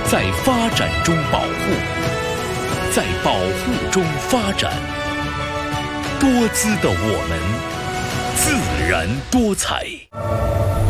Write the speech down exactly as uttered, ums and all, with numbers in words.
在发展中保护，在保护中发展。多姿的我们，自然多彩。